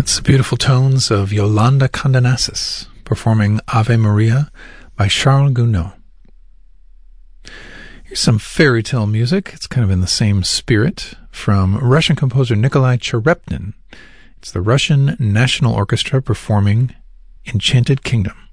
That's the beautiful tones of Yolanda Condenassis performing Ave Maria by Charles Gounod. Here's some fairy tale music. It's kind of in the same spirit from Russian composer Nikolai Cherepnin. It's the Russian National Orchestra performing Enchanted Kingdom.